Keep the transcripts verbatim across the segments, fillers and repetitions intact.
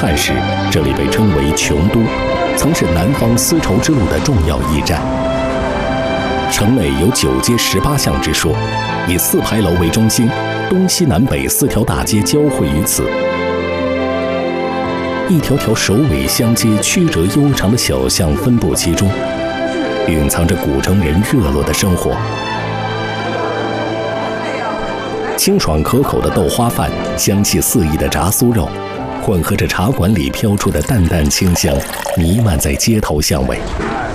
汉时，这里被称为琼都，曾是南方丝绸之路的重要驿站。城内有九街十八巷之说，以四牌楼为中心，东西南北四条大街交汇于此。一条条首尾相接、曲折悠长的小巷分布其中，蕴藏着古城人热络的生活。清爽可口的豆花饭，香气四溢的炸酥肉，混合着茶馆里飘出的淡淡清香，弥漫在街头巷尾。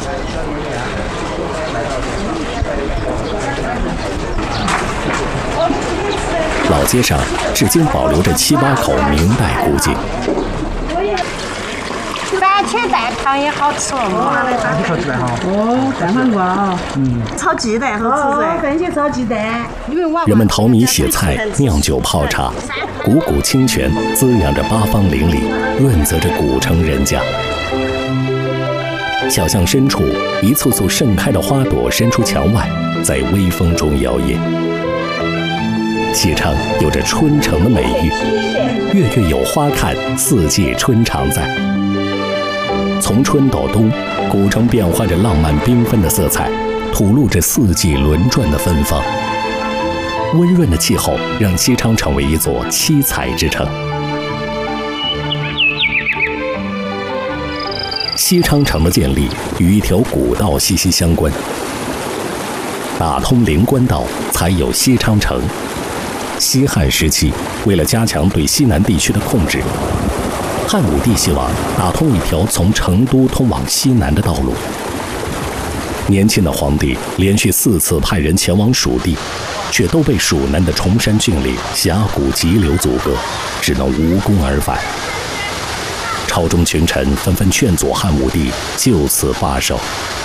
老街上至今保留着七八口明代古井。 番茄蛋汤也好吃哦， 番茄炒鸡蛋哈。 哦，蛋黄瓜啊， 嗯， 炒鸡蛋好吃噻。番茄炒鸡蛋， 人们淘米洗菜、酿酒泡茶，汩汩清泉滋养着八方邻里，润泽着古城人家。小巷深处，一簇簇盛开的花朵伸出墙外，在微风中摇曳。西昌有着春城的美誉，月月有花看，四季春常在。从春到冬，古城变换着浪漫缤纷的色彩，吐露着四季轮转的芬芳。温润的气候让西昌成为一座七彩之城。西昌城的建立与一条古道息息相关，打通灵官道，才有西昌城。西汉时期，为了加强对西南地区的控制，汉武帝希望打通一条从成都通往西南的道路。年轻的皇帝连续四次派人前往蜀地，却都被蜀南的崇山峻岭、峡谷急流阻隔，只能无功而返。朝中群臣纷纷劝阻汉武帝就此罢手。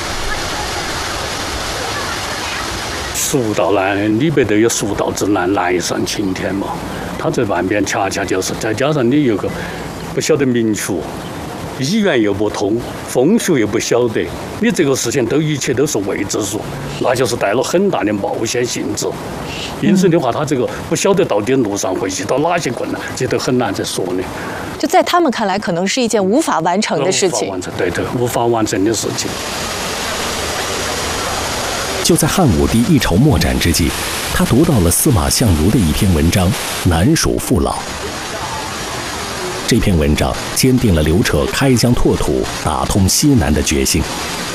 蜀道呢，里边都有蜀道之南，南上青天嘛。它这半边恰恰就是，再加上你有个不晓得明处，语言又不通，风俗又不晓得，你这个事情都一切都是未知数，那就是带了很大的冒险性质。因此的话，他这个不晓得到底路上会遇到哪些困难，这都很难再说呢。 就在他们看来，可能是一件无法完成的事情。 无法完成，对对，无法完成的事情。 就在汉武帝一筹莫展之际，他读到了司马相如的一篇文章《南蜀父老》。这篇文章坚定了刘彻开疆拓土、打通西南的决心。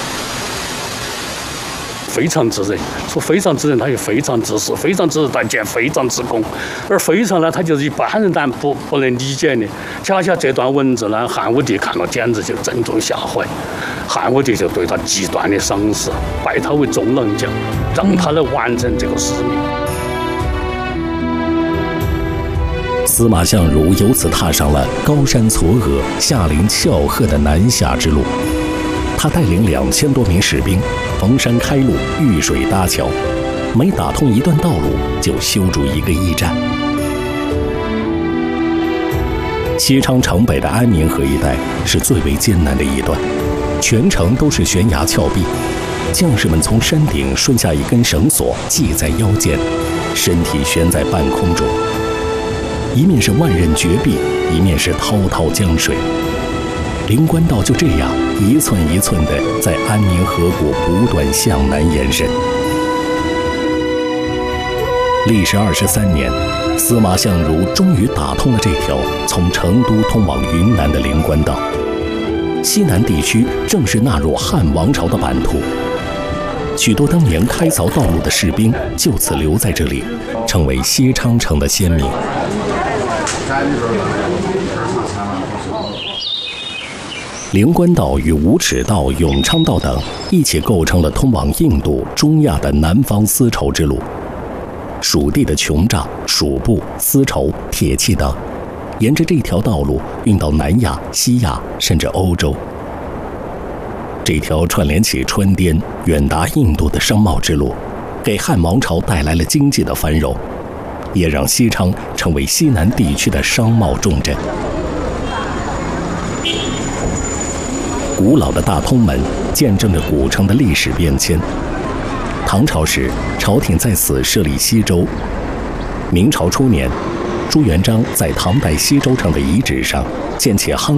非常之人，说非常之人，他又非常之事，非常之人，但见非常之功。而非常呢，他就是一般人但不不能理解的。恰恰这段文字呢，汉武帝看了简直就正中下怀。汉武帝就对他极端的赏识，拜他为中郎将，让他来完成这个使命。 司马相如由此踏上了高山嵯峨、下临翘鹤的南下之路。他带领两千多名士兵，逢山开路，遇水搭桥，每打通一段道路，就修筑一个驿站。西昌城北的安民河一带是最为艰难的一段，全城都是悬崖峭壁，将士们从山顶顺下一根绳索，系在腰间，身体悬在半空中。一面是万仞绝壁，一面是滔滔江水。灵官道就这样一寸一寸地在安宁河谷不断向南延伸。历时二十三年，司马相如终于打通了这条从成都通往云南的灵官道。西南地区正式纳入汉王朝的版图。许多当年开凿道路的士兵就此留在这里，成为西昌城的先民。灵官道与无耻道、永昌道等一起构成了通往印度、中亚的南方丝绸之路。蜀地的琼帐、蜀布、丝绸、铁器等，沿着这条道路运到南亚、西亚，甚至欧洲。这条串联起川滇、远达印度的商贸之路，给汉王朝带来了经济的繁荣，也让西昌成为西南地区的商贸重镇。古老的大通门见证着古城的历史变迁。唐朝时，朝廷在此设立西州。明朝初年，朱元璋在唐代西州城的遗址上建起夯